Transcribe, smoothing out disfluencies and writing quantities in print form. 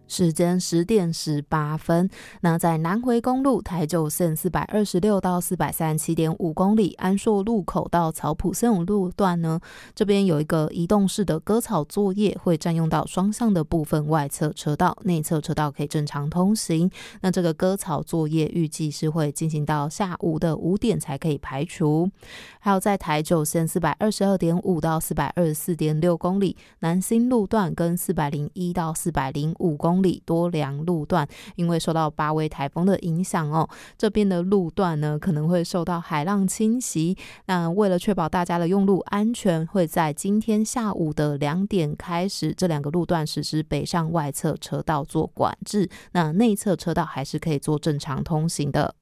时间10点18分。那在南回公路台九线426到437.5公里，安硕路口到草埔森永路段呢，这边有一个移动式的割草作业，会占用到双向的部分外侧车道，内侧车道可以正常通行。那这个割草作业预计是会进行到下午的5点才可以排除。还有在台九线422.5到424.6公里，南新路段跟401到405公里多良路段，因为受到八威台风的影响这边的路段呢可能会受到海浪侵袭。那为了确保大家的用路安全，会在今天下午的2点开始，这2个路段实施北上外侧车道做管制，那内侧车道还是可以做正常通行的。